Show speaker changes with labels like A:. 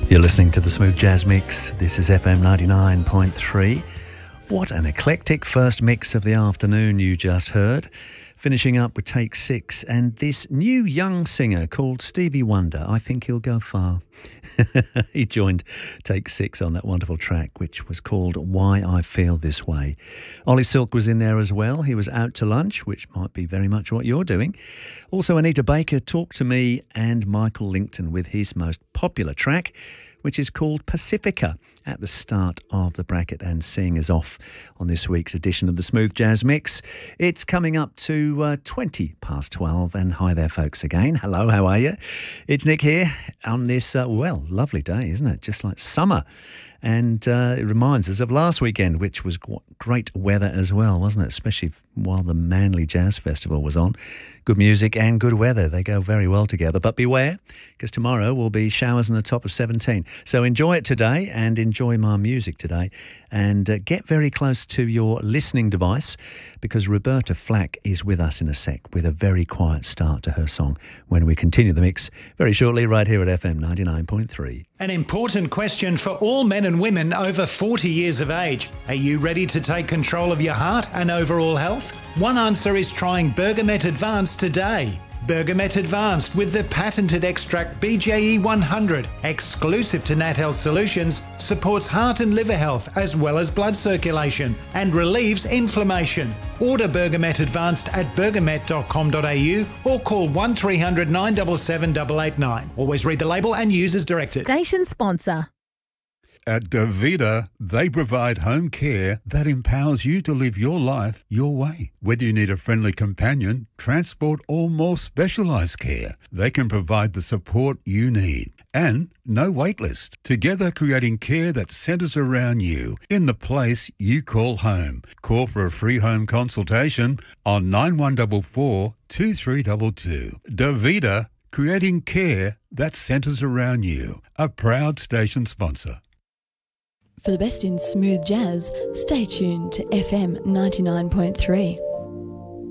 A: You're listening to the Smooth Jazz Mix. This is FM 99.3. What an eclectic first mix of the afternoon you just heard. Finishing up with Take Six and this new young singer called Stevie Wonder. I think he'll go far. He joined Take Six on that wonderful track, which was called Why I Feel This Way. Ollie Silk was in there as well. He was out to lunch, which might be very much what you're doing. Also, Anita Baker, Talk to Me, and Michael Lington with his most popular track, which is called Pacifica, at the start of the bracket and seeing us off on this week's edition of the Smooth Jazz Mix. It's coming up to 20 past 12, and hi there, folks, again. Hello, how are you? It's Nick here on this, lovely day, isn't it? Just like summer. And it reminds us of last weekend, which was great weather as well, wasn't it? Especially while the Manly Jazz Festival was on. Good music and good weather. They go very well together. But beware, because tomorrow will be showers in the top of 17. So enjoy it today and enjoy my music today. And get very close to your listening device, because Roberta Flack is with us in a sec with a very quiet start to her song when we continue the mix very shortly right here at FM 99.3.
B: An important question for all men and women over 40 years of age. Are you ready to take control of your heart and overall health? One answer is trying Bergamet Advanced today. Bergamet Advanced with the patented extract BJE 100, exclusive to Nat Health Solutions, supports heart and liver health as well as blood circulation and relieves inflammation. Order Bergamet Advanced at bergamet.com.au or call 1300 977 889. Always read the label and use as directed.
C: Station sponsor.
D: At Davida, they provide home care that empowers you to live your life your way. Whether you need a friendly companion, transport, or more specialised care, they can provide the support you need. And no wait list. Together creating care that centres around you in the place you call home. Call for a free home consultation on 9144 2322. Davida, creating care that centres around you. A proud station sponsor.
E: For the best in smooth jazz, stay tuned to FM 99.3.